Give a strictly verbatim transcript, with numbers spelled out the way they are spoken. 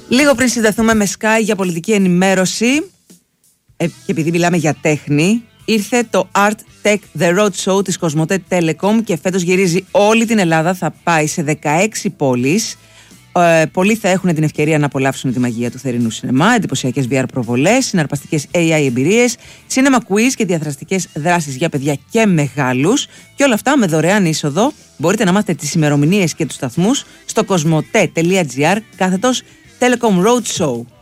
Λίγο πριν συνδεθούμε με Sky για πολιτική ενημέρωση, ε, και επειδή μιλάμε για τέχνη, ήρθε το Art Tech The Road Show της Κοσμοτέ Telecom και φέτος γυρίζει όλη την Ελλάδα, θα πάει σε δεκαέξι πόλεις. Ε, πολλοί θα έχουν την ευκαιρία να απολαύσουν τη μαγεία του θερινού σινεμά, εντυπωσιακές βι αρ προβολές, συναρπαστικές έι άι εμπειρίες, cinema quiz και διαδραστικές δράσεις για παιδιά και μεγάλους. Και όλα αυτά με δωρεάν είσοδο. Μπορείτε να μάθετε τις ημερομηνίες και τους σταθμούς στο κοσμοτέ τελεία τζι άρ κάθετος Telecom Road Show.